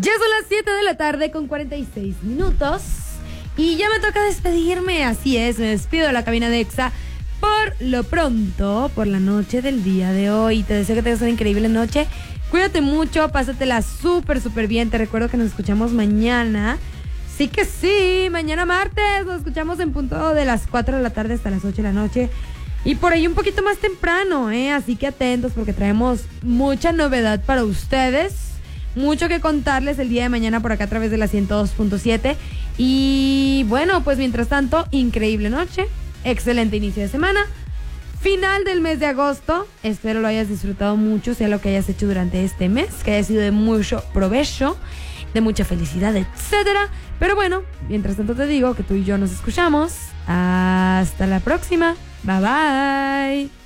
Ya son las 7 de la tarde con 46 minutos. Y ya me toca despedirme. Así es, me despido de la cabina de EXA por lo pronto, por la noche del día de hoy. Te deseo que tengas una increíble noche. Cuídate mucho, pásatela súper bien. Te recuerdo que nos escuchamos mañana. Sí que sí, mañana martes nos escuchamos en punto de las 4 de la tarde hasta las 8 de la noche. Y por ahí un poquito más temprano, así que atentos porque traemos mucha novedad para ustedes. Mucho que contarles el día de mañana por acá a través de la 102.7. Y bueno, pues mientras tanto, increíble noche, excelente inicio de semana, final del mes de agosto. Espero lo hayas disfrutado mucho, sea lo que hayas hecho durante este mes, que haya sido de mucho provecho, de mucha felicidad, etcétera. Pero bueno, mientras tanto te digo que tú y yo nos escuchamos. Hasta la próxima. Bye bye.